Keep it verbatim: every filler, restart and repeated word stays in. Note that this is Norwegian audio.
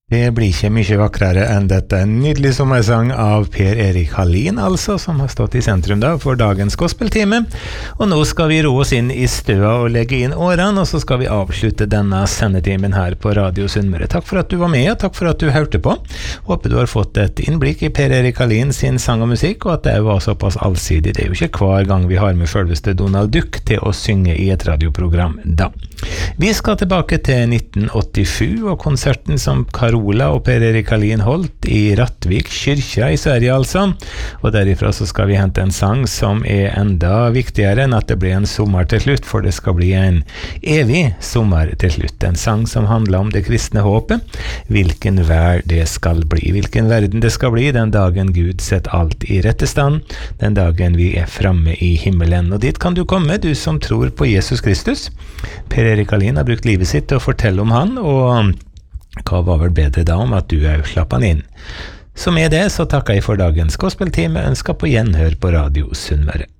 Det blir ikke mye vakrere enn dette. En nydelig sommersang av Per Erik Hallin, altså, som har stått i sentrum da for dagens gospeltime. Og nå skal vi ro oss inn i støa og legge inn årene, og så skal vi avslutte denne sendetimen her på Radio Sunnmøre. Takk for at du var med, og takk for at du hørte på. Håper du har fått et innblikk i Per Erik Hallin sin sang og musikk, og at det var såpass allsidig. Det er jo ikke hver gang vi har med selveste Donald Duck til å synge i et radioprogram da. Vi skal tilbake til nitten åttisju, og konserten som Carola og Per Erik Hallin holdt i Rattvik kyrkja i Sverige altså, og derifra så skal vi hente en sang som er enda viktigere enn at det blir en sommer til slutt, for det skal bli en evig sommer til slutt. En sang som handler om det kristne håpet, hvilken vær det skal bli, hvilken verden det skal bli den dagen Gud setter alt i rette stand, den dagen vi er framme i himmelen. Og dit kan du komme, du som tror på Jesus Kristus. Per Erik Hallin har brukt livet sitt til å fortelle om han, og hva var vel bedre da om at du er slapp han inn. Så med det så takker jeg for dagens gospeltime, ønsker på gjenhør på Radio Sunnmøre.